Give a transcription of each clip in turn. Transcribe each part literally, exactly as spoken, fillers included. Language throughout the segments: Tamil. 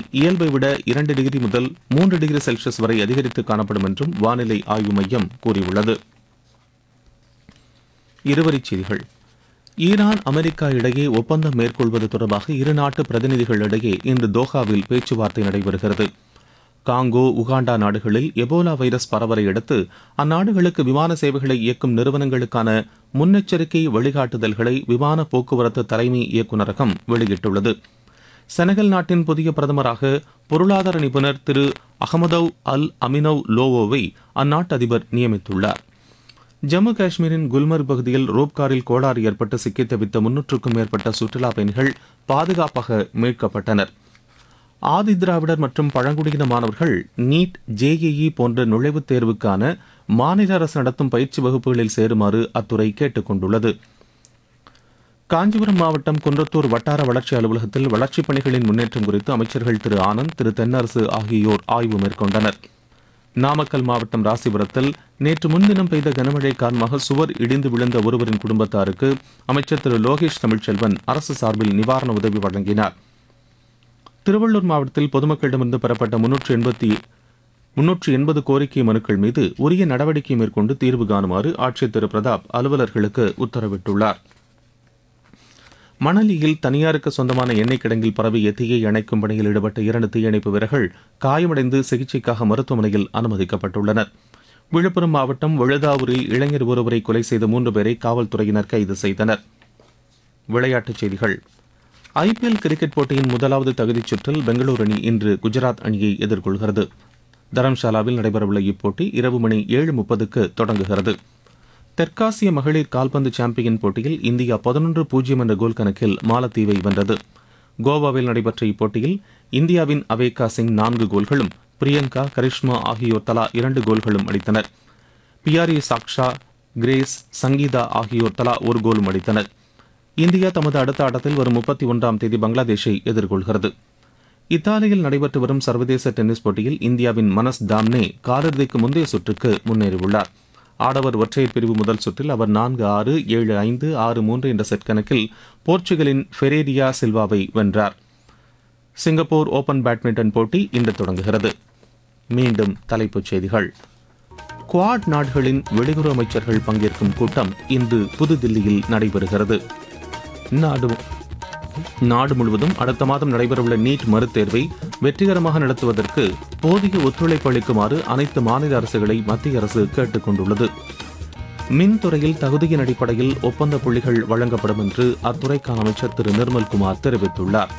இயல்பை விட இரண்டு டிகிரி முதல் மூன்று டிகிரி செல்சியஸ் வரை அதிகரித்து காணப்படும் என்றும் வானிலை ஆய்வு மையம் கூறியுள்ளது. இருவரிச் செய்திகள். ஈரான் அமெரிக்கா இடையே ஒப்பந்தம் மேற்கொள்வது தொடர்பாக இரு நாட்டு பிரதிநிதிகளிடையே இன்று தோஹாவில் பேச்சுவார்த்தை நடைபெறுகிறது. காங்கோ, உகாண்டா நாடுகளில் எபோலா வைரஸ் பரவலை அடுத்து அந்நாடுகளுக்கு விமான சேவைகளை இயக்கும் நிறுவனங்களுக்கான முன்னெச்சரிக்கை வழிகாட்டுதல்களை விமான போக்குவரத்து தலைமை இயக்குநரகம் வெளியிட்டுள்ளது. செனகல் நாட்டின் புதிய பிரதமராக பொருளாதார நிபுணர் திரு அகமதவ் அல் அமினவ் லோவோவை அந்நாட்டு அதிபர் நியமித்துள்ளார். ஜம்மு காஷ்மீரின் குல்மர்க் பகுதியில் ரோப்காரில் கோளாறு ஏற்பட்டு சிக்கித் தவித்த முன்னூற்றுக்கும் மேற்பட்ட சுற்றுலா பயணிகள் பாதுகாப்பாக மீட்கப்பட்டனர். ஆதி திராவிடர் மற்றும் பழங்குடியின மாணவர்கள் நீட், ஜேஇஇ போன்ற நுழைவுத் தேர்வுக்கான மாநில அரசு நடத்தும் பயிற்சி வகுப்புகளில் சேருமாறு அத்துறை கேட்டுக் கொண்டுள்ளது. காஞ்சிபுரம் மாவட்டம் குன்றத்தூர் வட்டார வளர்ச்சி அலுவலகத்தில் வளர்ச்சிப் பணிகளின் முன்னேற்றம் குறித்து அமைச்சர்கள் திரு ஆனந்த், திரு தென்னரசு ஆகியோர் ஆய்வு மேற்கொண்டனர். நாமக்கல் மாவட்டம் ராசிபுரத்தில் நேற்று முன்தினம் பெய்த கனமழை காரணமாக சுவர் இடிந்து விழுந்த ஒருவரின் குடும்பத்தாருக்கு அமைச்சர் திரு லோகேஷ் தமிழ்ச்செல்வன் அரசு சார்பில் நிவாரண உதவி வழங்கினார். திருவள்ளூர் மாவட்டத்தில் பொதுமக்களிடமிருந்து பெறப்பட்ட முன்னூற்று எண்பத்தி முன்னூற்று எண்பது கோரிக்கை மனுக்கள் மீது உரிய நடவடிக்கை மேற்கொண்டு தீர்வு காணுமாறு ஆட்சியர் திரு பிரதாப் அலுவலர்களுக்கு உத்தரவிட்டுள்ளார். மணலியில் தனியாருக்கு சொந்தமான எண்ணெய் கிடங்கில் பரவிய தீயை அணைக்கும் பணியில் ஈடுபட்ட இரண்டு தீயணைப்பு வீரர்கள் காயமடைந்து சிகிச்சைக்காக மருத்துவமனையில் அனுமதிக்கப்பட்டுள்ளனர். விழுப்புரம் மாவட்டம் விழுதாவூரில் இளைஞர் ஒருவரை கொலை செய்த மூன்று பேரை காவல்துறையினர் கைது செய்தனர். விளையாட்டுச் செய்திகள். ஐபிஎல் கிரிக்கெட் போட்டியின் முதலாவது தகுதிச் சுற்றில் பெங்களூரு அணி இன்று குஜராத் அணியை எதிர்கொள்கிறது. தரம்சாலாவில் நடைபெறவுள்ள இப்போட்டி இரவு மணி ஏழு முப்பதுக்கு தொடங்குகிறது. தெற்காசிய மகளிர் கால்பந்து சாம்பியன் போட்டியில் இந்தியா பதினொன்று பூஜ்ஜியம் என்ற கோல் கணக்கில் மாலத்தீவை வென்றது. கோவாவில் நடைபெற்ற இப்போட்டியில் இந்தியாவின் அவேகா சிங் நான்கு கோல்களும், பிரியங்கா, கரிஷ்மா ஆகியோர் தலா இரண்டு கோல்களும் அடித்தனர். பியாரி சாக்ஷா, கிரேஸ், சங்கீதா ஆகியோர் தலா ஒரு கோலும் அடித்தனர். இந்தியா தமது அடுத்த ஆட்டத்தில் வரும் முப்பத்தி ஒன்றாம் தேதி பங்களாதேஷை எதிர்கொள்கிறது. இத்தாலியில் நடைபெற்று வரும் சர்வதேச டென்னிஸ் போட்டியில் இந்தியாவின் மனஸ் தாம்னே காலிறுதிக்கு முந்தைய சுற்றுக்கு முன்னேறியுள்ளார். ஆடவர் ஒற்றையர் பிரிவு முதல் சுற்றில் அவர் நான்கு ஆறு, ஏழு ஐந்து, ஆறு மூன்று என்ற செட் கணக்கில் போர்ச்சுகலின் ஃபெரேரியா சில்வாவை வென்றார். சிங்கப்பூர் ஓபன் பேட்மிண்டன் போட்டி இன்று தொடங்குகிறது. மீண்டும் தலைப்புச் செய்திகள். குவாட் நாடுகளின் வெளியுறவு அமைச்சர்கள் பங்கேற்கும் கூட்டம் இன்று புதுதில்லியில் நடைபெறுகிறது. நாடு நாடு முழுவதும் அடுத்த மாதம் நடைபெறவுள்ள நீட் மறுதேர்வை வெற்றிகரமாக நடத்துவதற்கு போதிய ஒத்துழைப்பு அளிக்குமாறு அனைத்து மாநில அரசுகளை மத்திய அரசு கேட்டுக் கொண்டுள்ளது. மின்துறையில் தகுதியின் அடிப்படையில் ஒப்பந்த புள்ளிகள் வழங்கப்படும் என்று அத்துறைக்கான அமைச்சர் திரு நிர்மல்குமார் தெரிவித்துள்ளார்.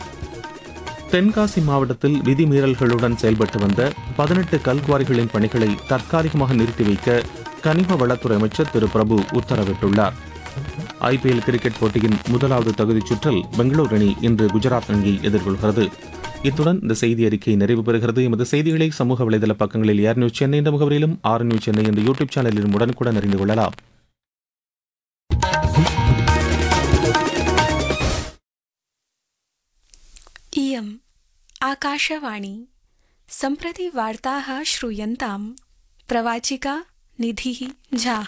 தென்காசி மாவட்டத்தில் விதிமீறல்களுடன் செயல்பட்டு வந்த பதினெட்டு கல்குவாரிகளின் பணிகளை தற்காலிகமாக நிறுத்தி வைக்க கனிம வளத்துறை அமைச்சர் திரு பிரபு உத்தரவிட்டுள்ளார். ஐபிஎல் கிரிக்கெட் போட்டியின் முதலாவது தகுதிச் சுற்றில் பெங்களூரு அணி இன்று குஜராத் அணியை எதிர்கொள்கிறது. இத்துடன் இந்த செய்தி அறிக்கை நிறைவு பெறுகிறது. எமது செய்திகளை சமூக வலைதள பக்கங்களில் ஏர் நியூஸ் சென்னை என்ற முகவரியிலும், ஆர் நியூஸ் சென்னை என்ற யூடியூப் சேனலிலும் உடனுக்குடன் அறிந்து கொள்ளலாம். इयम् आकाशवाणी सम्प्रति वार्ताः श्रूयन्ताम् प्रवाचिका निधिः झाः।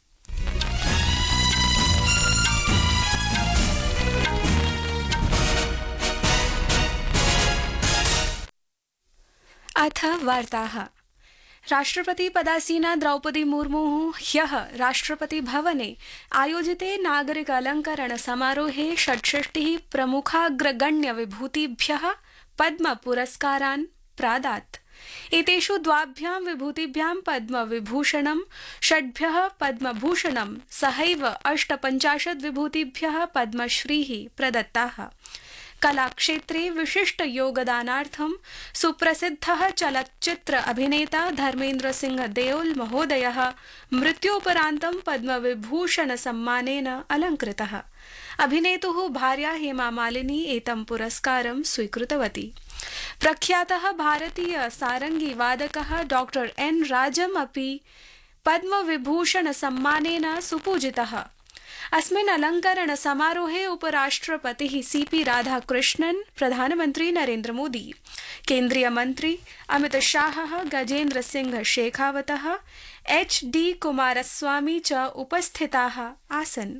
अथ वार्ताः। राष्ट्रपति पदासीना द्रौपदी मुर्मुः ह्यः राष्ट्रपति भवने आयोजिते नागरिक अलंकरण समारोहे षट्षष्टिः प्रमुखाग्रगण्य विभूतिभ्यः पद्म पुरस्कारान् प्रादात्। एतेषु द्वाभ्यां विभूतिभ्यां पद्म विभूषणं, षड्भ्यः पद्मभूषणं सहैव अष्टपञ्चाशत् विभूतिभ्यः पद्मश्रीः प्रदत्ताः। कलाक्षेत्रे विशिष्ट योगदानार्थं सुप्रसिद्धः चलच्चित्र अभिनेता धर्मेन्द्र सिंह देओल महोदयः मृत्योपरान्तं पद्मविभूषण सम्मानेन अलङ्कृतः। अभिनेतुः भार्या हेमा मालिनी एतं पुरस्कारं स्वीकृतवती। प्रख्यातः भारतीय सारंगी वादकः डॉक्टर एन राजम् अपि पद्मविभूषण सम्मानेन सुपूजितः। अस्मिन् अलंकरण समारोहे उपराष्ट्रपतिः सीपी राधाकृष्णन्, प्रधानमन्त्री नरेन्द्र मोदी, केन्द्रीय मन्त्री अमित शाहः, गजेन्द्र सिंह शेखावतः, एच डी कुमारस्वामी च उपस्थिताः आसन्।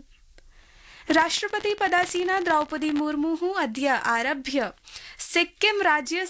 राष्ट्रपति पदासीना द्रौपदी मुर्मुः अद्य आरभ्य सिक्किम राज्यस्य